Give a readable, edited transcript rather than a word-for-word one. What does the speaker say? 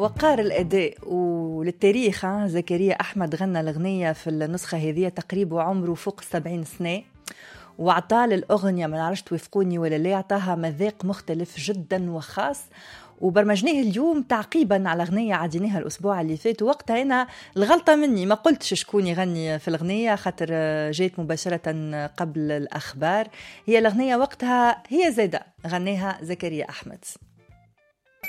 وقار الأداء وللتاريخ. زكريا أحمد غنى الأغنية في النسخة هذه تقريبا عمره فوق 70 سنة، وعطاه للأغنية ما نعرفش توافقوني ولا لا، عطاها مذاق مختلف جدا وخاص. وبرمجناه اليوم تعقيبا على أغنية عديناها الأسبوع اللي فات، وقتها أنا الغلطة مني ما قلتش شكون يغني في الأغنية خاطر جيت مباشرة قبل الأخبار. هي الأغنية وقتها هي زادة غناها زكريا أحمد.